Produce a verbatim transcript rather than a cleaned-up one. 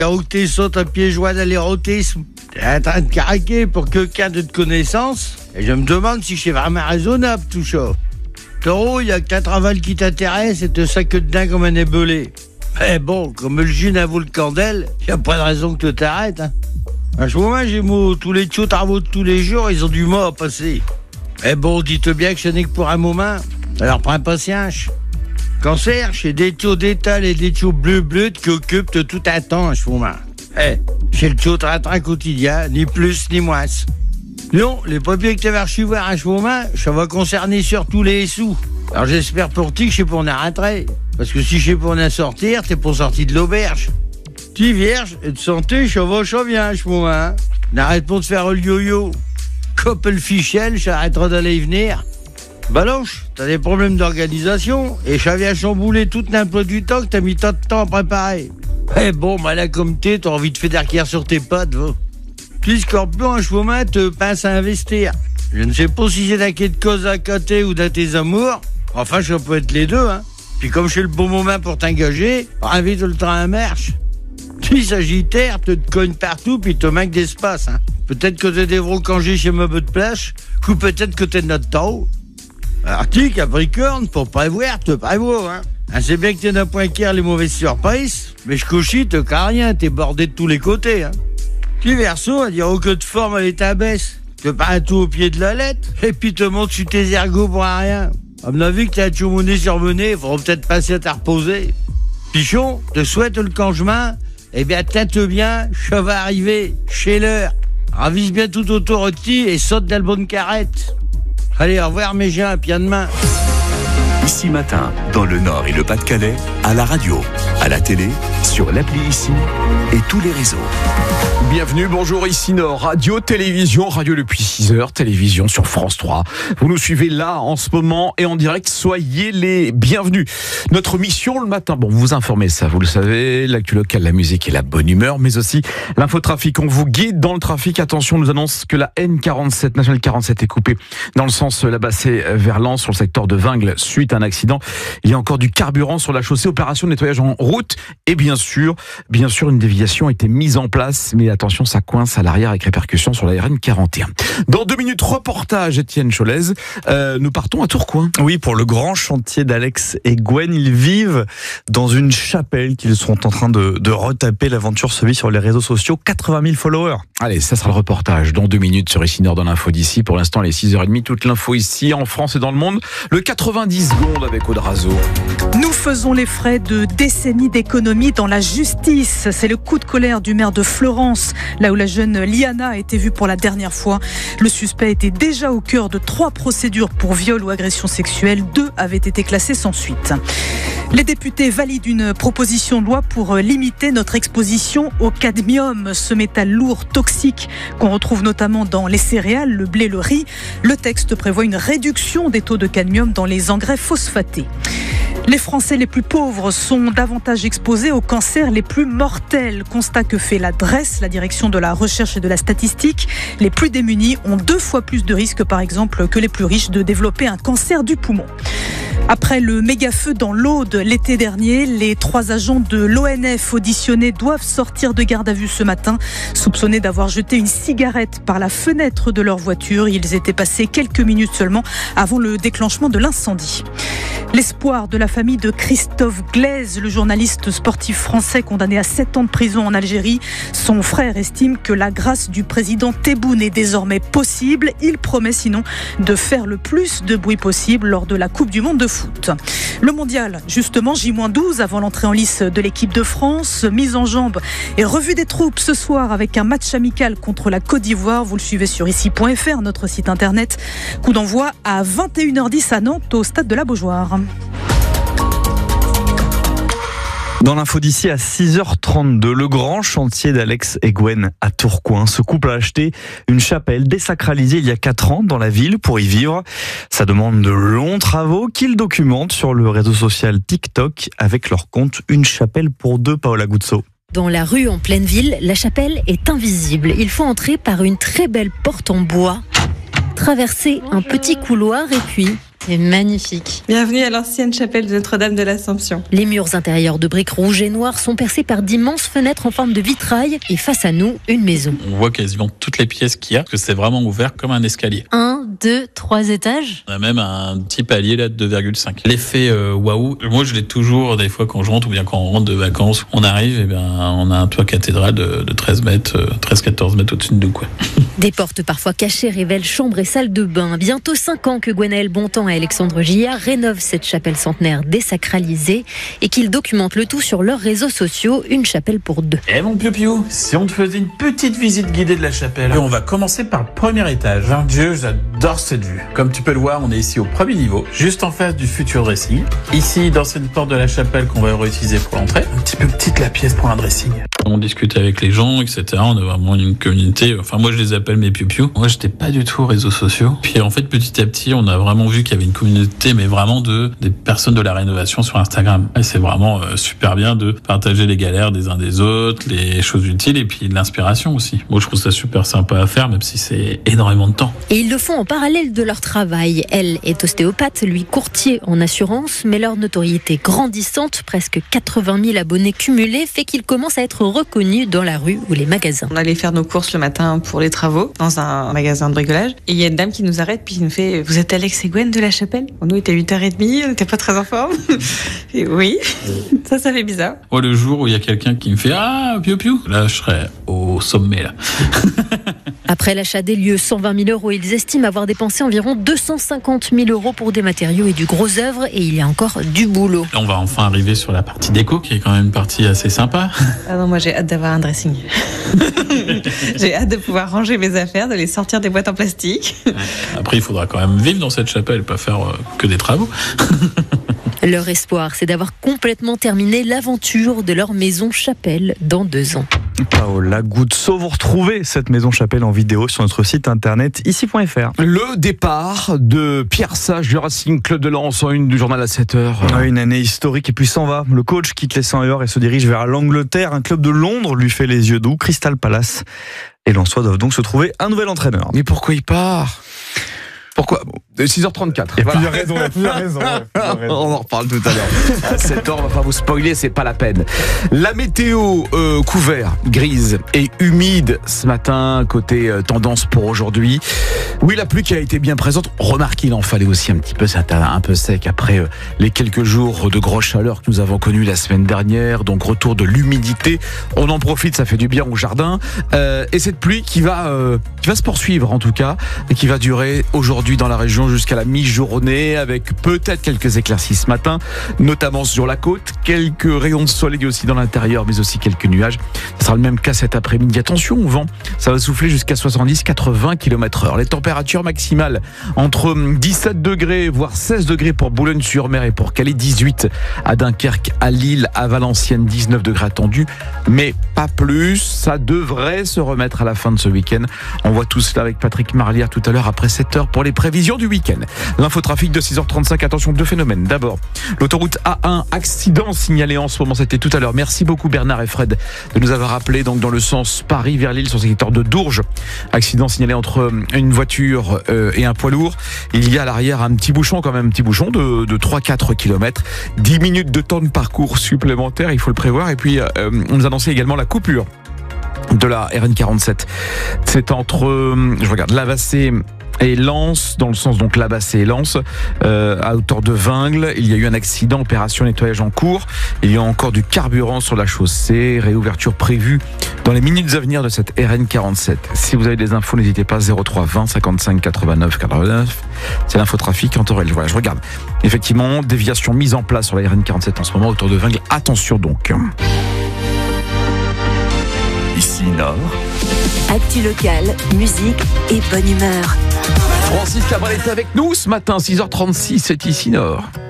où t'es saute à pieds joints d'aller-rotisme. T'es en train de caraquer pour quelqu'un de de connaissance. Et je me demande si c'est vraiment raisonnable tout ça. Taureau, il y a que ta travail qui t'intéresse et te sac de dingue comme un ébelé. Mais bon, comme le gin à vous le candelle, y a pas de raison que tu t'arrêtes. Hein. À ce moment, j'ai mots, tous les tchaux travaux de tous les jours, ils ont du mal à passer. Mais bon, dites bien que ce n'est que pour un moment. Alors prends patience. Cancer, j'ai des tchaux d'étal et des tchaux bleu-bleu qui occupent de tout un temps à ce moment. Eh, j'ai le tchaux train-train quotidien, ni plus ni moins. Non, les papiers que tu vas recevoir à ce moment, ça va concerner surtout les sous. Alors j'espère pour ti que je sais pour en arrêter. Parce que si je sais pour en sortir, t'es pour sortir de l'auberge. Ti vierge, et de santé, ça va, ça vient à ce moment. Hein. N'arrête pas de faire le yo-yo. Coppe le fichel, j'arrêterai d'aller y venir. Baloche, t'as des problèmes d'organisation et ça vient chambouler tout l'emploi du temps que t'as mis tant de temps à préparer. Eh bon, bah là comme t'es, t'as envie de faire derrière sur tes pattes, va. Puis Scorpion, en ce moment, te pince à investir. Je ne sais pas si c'est d'un quai de cause à côté ou d'un tes amours. Enfin, ça peut être les deux, hein. Puis comme c'est le bon moment pour t'engager, invite le train à marche. Puis Sagittaire, te te cogne partout puis te manque d'espace, hein. Peut-être que t'es des brocangés chez Meuble de Plage, ou peut-être que t'es de notre taureau. Alors, tu, Capricorne, pour prévoir, te prévoir, hein. hein c'est bien que t'es d'un point qui les mauvaises surprises, mais je couchis, te cas rien, t'es bordé de tous les côtés, hein. Tu, Verseau, à dire oh, que de forme, elle est à baisse. Te parles tout au pied de la lettre, et puis te montes sur tes ergots pour rien. À mon avis que t'as tout monnaie surmenée, faudra peut-être passer à te reposer. Pichon, te souhaite le cangement, eh bien, tente bien, ça va arriver, chez l'heure. Ravise bien tout autour de ti et saute dans le bonne carrette. Allez, au revoir mes gens, puis à demain. Ici Matin, dans le Nord et le Pas-de-Calais, à la radio, à la télé, sur l'appli Ici et tous les réseaux. Bienvenue, bonjour, ici Nord, radio, télévision, radio depuis six heures, télévision sur France trois. Vous nous suivez là en ce moment et en direct, soyez les bienvenus. Notre mission le matin, bon, vous informez ça, vous le savez, l'actu local, la musique et la bonne humeur, mais aussi l'infotrafic. On vous guide dans le trafic. Attention, on nous annonce que la N quarante-sept, nationale quarante-sept est coupée dans le sens Labassé vers Lens sur le secteur de Vingles suite à un accident. Il y a encore du carburant sur la chaussée, opération de nettoyage en route et bien sûr, bien sûr, une déviation a été mise en place, mais attention, ça coince à l'arrière avec répercussions sur la R N quarante et un. Dans deux minutes, reportage Étienne Cholez. Euh, nous partons à Tourcoing. Oui, pour le grand chantier d'Alex et Gwen. Ils vivent dans une chapelle qu'ils sont en train de, de retaper. L'aventure se vit sur les réseaux sociaux. quatre-vingt mille followers. Allez, ça sera le reportage dans deux minutes sur Ici Nord dans l'info d'ici. Pour l'instant, les six heures trente, toute l'info ici, en France et dans le monde. Le quatre-vingt-dix secondes avec Audrazo. Nous faisons les frais de décennies d'économie dans la justice. C'est le coup de colère du maire de Florence, là où la jeune Liana a été vue pour la dernière fois. Le suspect était déjà au cœur de trois procédures pour viol ou agression sexuelle. Deux avaient été classées sans suite. Les députés valident une proposition de loi pour limiter notre exposition au cadmium, ce métal lourd, toxique, qu'on retrouve notamment dans les céréales, le blé, le riz. Le texte prévoit une réduction des taux de cadmium dans les engrais phosphatés. Les Français les plus pauvres sont davantage exposés aux cancers les plus mortels. Constat que fait la D R E S, la direction de la recherche et de la statistique. Les plus démunis ont deux fois plus de risques, par exemple, que les plus riches de développer un cancer du poumon. Après le méga-feu dans l'Aude l'été dernier, les trois agents de l'O N F auditionnés doivent sortir de garde à vue ce matin, soupçonnés d'avoir jeté une cigarette par la fenêtre de leur voiture. Ils étaient passés quelques minutes seulement avant le déclenchement de l'incendie. L'espoir de la famille de Christophe Glaise, le journaliste sportif français condamné à sept ans de prison en Algérie. Son frère estime que la grâce du président Tebboune est désormais possible. Il promet sinon de faire le plus de bruit possible lors de la Coupe du Monde de foot. Le mondial, justement, J douze avant l'entrée en lice de l'équipe de France. Mise en jambe et revue des troupes ce soir avec un match amical contre la Côte d'Ivoire. Vous le suivez sur ici point f r, notre site internet. Coup d'envoi à vingt et une heures dix à Nantes, au stade de la Beaujoire. Dans l'info d'ici à six heures trente-deux, le grand chantier d'Alex et Gwen à Tourcoing. Ce couple a acheté une chapelle désacralisée il y a quatre ans dans la ville pour y vivre. Ça demande de longs travaux qu'ils documentent sur le réseau social TikTok avec leur compte Une chapelle pour deux, Paola Guzzo. Dans la rue en pleine ville, la chapelle est invisible. Il faut entrer par une très belle porte en bois, traverser un petit couloir et puis C'est magnifique. Bienvenue à l'ancienne chapelle de Notre-Dame de l'Assomption. Les murs intérieurs de briques rouges et noires sont percés par d'immenses fenêtres en forme de vitrail et face à nous, une maison. On voit quasiment toutes les pièces qu'il y a, parce que c'est vraiment ouvert comme un escalier. Un, deux, trois étages. On a même un petit palier là de deux virgule cinq. L'effet euh, waouh, moi je l'ai toujours des fois quand je rentre ou bien quand on rentre de vacances. On arrive et bien on a un toit cathédrale de, de treize mètres, treize quatorze mètres au-dessus de nous quoi. Des portes parfois cachées révèlent chambre et salle de bain. Bientôt cinq ans que Gwenaël Bontemps et Alexandre Gillard rénovent cette chapelle centenaire désacralisée et qu'ils documentent le tout sur leurs réseaux sociaux, une chapelle pour deux. Eh mon piou-piou, si on te faisait une petite visite guidée de la chapelle. On va commencer par le premier étage. Hein. Dieu, j'adore cette vue. Comme tu peux le voir, on est ici au premier niveau, juste en face du futur dressing. Ici, dans cette porte de la chapelle qu'on va réutiliser pour l'entrée. Un petit peu petite la pièce pour un dressing. On discute avec les gens, et cetera. On a vraiment une communauté. Enfin, moi, je les appelle mes piou-piou. Moi, j'étais pas du tout aux réseaux sociaux. Puis, en fait, petit à petit, on a vraiment vu qu'il y avait une communauté, mais vraiment de des personnes de la rénovation sur Instagram. Et c'est vraiment euh, super bien de partager les galères des uns des autres, les choses utiles et puis de l'inspiration aussi. Moi, je trouve ça super sympa à faire, même si c'est énormément de temps. Et ils le font en parallèle de leur travail. Elle est ostéopathe, lui courtier en assurance, mais leur notoriété grandissante, presque quatre-vingt mille abonnés cumulés, fait qu'ils commencent à être reconnus dans la rue ou les magasins. On allait faire nos courses le matin pour les travaux dans un magasin de bricolage et il y a une dame qui nous arrête puis qui nous fait « Vous êtes Alex et Gwen de la chapelle ?» Bon, nous, il était huit heures trente, on n'était pas très en forme. Et oui, ça, ça fait bizarre. Moi, le jour où il y a quelqu'un qui me fait « Ah, piou-piou », là, je serais au sommet, là. Après l'achat des lieux, cent vingt mille euros, ils estiment avoir dépensé environ deux cent cinquante mille euros pour des matériaux et du gros œuvre, et il y a encore du boulot. On va enfin arriver sur la partie déco, qui est quand même une partie assez sympa. Ah non, moi j'ai hâte d'avoir un dressing. J'ai hâte de pouvoir ranger mes affaires, de les sortir des boîtes en plastique. Après, il faudra quand même vivre dans cette chapelle, pas faire euh, que des travaux. Leur espoir, c'est d'avoir complètement terminé l'aventure de leur maison chapelle dans deux ans. Paola Guzzo, vous retrouvez cette maison chapelle en vidéo sur notre site internet ici point f r. Le départ de Pierre Sage du Racing Club de Lens en une du journal à sept heures. Ouais, une année historique et puis s'en va. Le coach quitte les cent heures et se dirige vers l'Angleterre. Un club de Londres lui fait les yeux doux, Crystal Palace. Et Lensois doivent donc se trouver un nouvel entraîneur. Mais pourquoi il part ? Pourquoi ? six heures trente-quatre. Il y a plusieurs raisons. Il y a plusieurs raisons, ouais, plusieurs raisons. On en reparle tout à l'heure. À sept heures, on va pas vous spoiler, c'est pas la peine. La météo euh, couvert, grise et humide ce matin, côté euh, tendance pour aujourd'hui. Oui, la pluie qui a été bien présente. Remarquez, il en fallait aussi un petit peu, ça un peu sec après euh, les quelques jours de grosse chaleur que nous avons connus la semaine dernière. Donc retour de l'humidité. On en profite, ça fait du bien au jardin. Euh, et cette pluie qui va, euh, qui va se poursuivre en tout cas, et qui va durer aujourd'hui dans la région jusqu'à la mi-journée, avec peut-être quelques éclaircies ce matin, notamment sur la côte, quelques rayons de soleil aussi dans l'intérieur, mais aussi quelques nuages. Ce sera le même cas cet après-midi. Attention au vent, ça va souffler jusqu'à soixante-dix à quatre-vingts kilomètres heure. Les températures maximales entre dix-sept degrés, voire seize degrés pour Boulogne-sur-Mer et pour Calais, dix-huit à Dunkerque, à Lille, à Valenciennes, dix-neuf degrés attendus, mais pas plus. Ça devrait se remettre à la fin de ce week-end. On voit tout cela avec Patrick Marlière tout à l'heure après sept heures pour les prévisions du week-end. L'infotrafic de six heures trente-cinq, attention, deux phénomènes. D'abord, l'autoroute A un, accident signalé en ce moment, c'était tout à l'heure. Merci beaucoup Bernard et Fred de nous avoir rappelé donc dans le sens Paris vers Lille sur le secteur de Dourges. Accident signalé entre une voiture euh, et un poids lourd. Il y a à l'arrière un petit bouchon, quand même un petit bouchon de, de trois à quatre kilomètres. dix minutes de temps de parcours supplémentaire, il faut le prévoir. Et puis, euh, on nous annonçait également la coupure de la R N quarante-sept. C'est entre, euh, je regarde, Lavacé et Lens, dans le sens donc Labassé et Lens, euh, à hauteur de Vingles. Il y a eu un accident, opération nettoyage en cours. Il y a encore du carburant sur la chaussée, réouverture prévue dans les minutes à venir de cette R N quarante-sept. Si vous avez des infos, n'hésitez pas, zéro trois vingt cinquante-cinq quatre-vingt-neuf quatre-vingt-neuf. C'est l'infotrafic en temps réel. Voilà, je regarde. Effectivement, déviation mise en place sur la R N quarante-sept en ce moment, autour de Vingles. Attention donc. Ici Nord. Actu locale, musique et bonne humeur. Francis Cabrel est avec nous ce matin, six heures trente-six, c'est ici Nord.